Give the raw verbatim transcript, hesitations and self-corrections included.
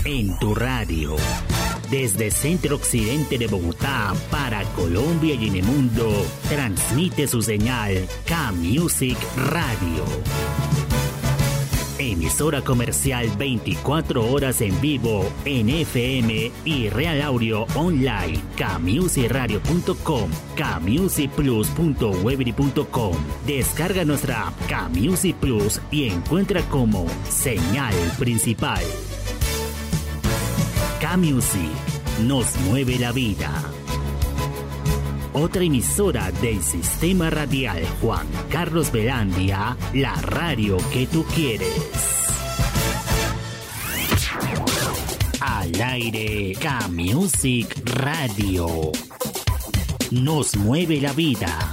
en tu radio. Desde Centro Occidente de Bogotá para Colombia y en el mundo, transmite su señal K-Music Radio. Emisora comercial veinticuatro horas en vivo en F M y Real Audio Online, k music radio punto com, k music plus punto weebly punto com. Descarga nuestra app K-Music Plus y encuentra como señal principal. K-Music nos mueve la vida. Otra emisora del Sistema Radial Juan Carlos Velandia, la radio que tú quieres. Al aire, K-Music Radio. Nos mueve la vida.